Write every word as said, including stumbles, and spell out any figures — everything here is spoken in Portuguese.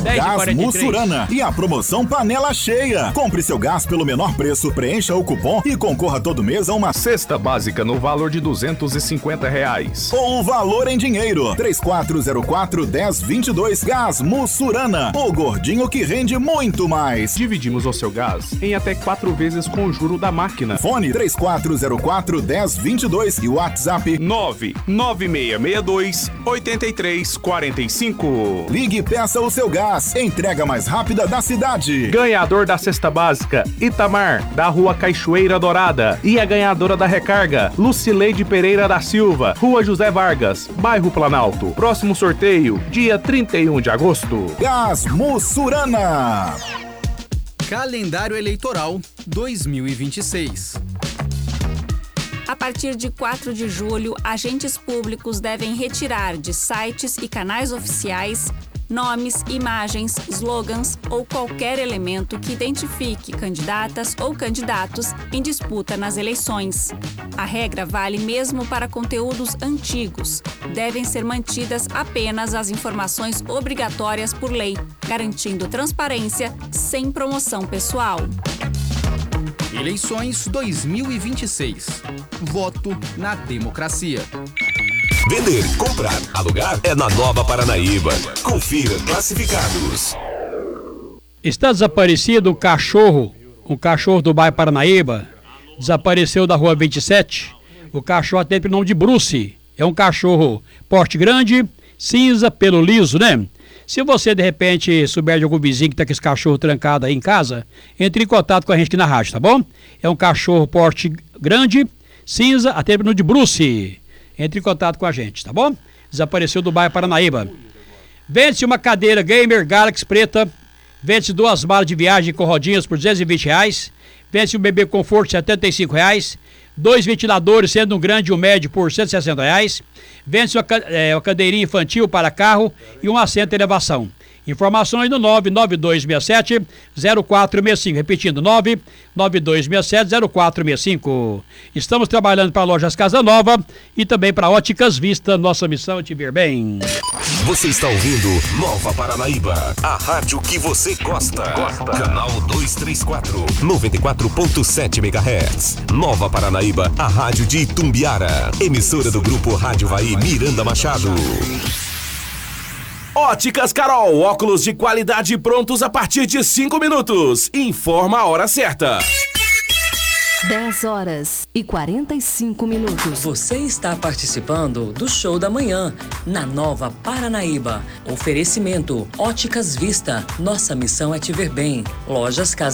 Gás Mussurana e a promoção Panela Cheia. Compre seu gás pelo menor preço, preencha o cupom e concorra todo mês a uma cesta básica no valor de duzentos e cinquenta reais. Ou o valor em dinheiro. três quatro zero quatro, um zero dois dois. Gás Mussurana. O gordinho que rende muito mais. Dividimos o seu gás em até quatro vezes com o juro da máquina. Fone três quatro zero quatro, um zero dois dois e WhatsApp nove nove seis seis dois, oito três quatro cinco. Ligue e peça o seu gás. Entrega mais rápida da cidade. Ganhador da cesta básica, Itamar, da Rua Cachoeira Dourada. E a ganhadora da recarga, Lucileide Pereira da Silva, Rua José Vargas, bairro Planalto. Próximo sorteio, dia trinta e um de agosto. Gás Mussurana. Calendário Eleitoral dois mil e vinte e seis. A partir de quatro de julho, agentes públicos devem retirar de sites e canais oficiais nomes, imagens, slogans ou qualquer elemento que identifique candidatas ou candidatos em disputa nas eleições. A regra vale mesmo para conteúdos antigos. Devem ser mantidas apenas as informações obrigatórias por lei, garantindo transparência sem promoção pessoal. Eleições dois mil e vinte e seis. Voto na democracia. Vender, comprar, alugar é na Nova Paranaíba. Confira classificados. Está desaparecido um cachorro, um cachorro do bairro Paranaíba. Desapareceu da rua vinte e sete. O cachorro tem o nome de Bruce. É um cachorro porte grande, cinza, pelo liso, né? Se você, de repente, souber de algum vizinho que tá com esse cachorro trancado aí em casa, entre em contato com a gente aqui na rádio, tá bom? É um cachorro porte grande, cinza, até no de Bruce. Entre em contato com a gente, tá bom? Desapareceu do bairro Paranaíba. Vende-se uma cadeira Gamer Galaxy preta. Vende-se duas malas de viagem com rodinhas por duzentos e vinte reais. Vende-se um bebê conforto setenta e cinco reais. Dois ventiladores, sendo um grande e um médio, por cento e sessenta reais. Vende-se uma, é, uma cadeirinha infantil para carro e um assento de elevação. Informações no nove nove dois seis sete, zero quatro seis cinco. Repetindo, nove nove dois seis sete, zero quatro seis cinco. Estamos trabalhando para Lojas Casa Nova e também para Óticas Vista. Nossa missão é te ver bem. Você está ouvindo Nova Paranaíba, a rádio que você gosta. gosta. Canal duzentos e trinta e quatro, noventa e quatro ponto sete megahertz. Nova Paranaíba, a rádio de Itumbiara. Emissora do Grupo Rádio Vai Miranda Machado. Óticas Carol, óculos de qualidade prontos a partir de cinco minutos. Informa a hora certa. dez horas e quarenta e cinco minutos. Você está participando do Show da Manhã, na Nova Paranaíba. Oferecimento Óticas Vista. Nossa missão é te ver bem. Lojas Casa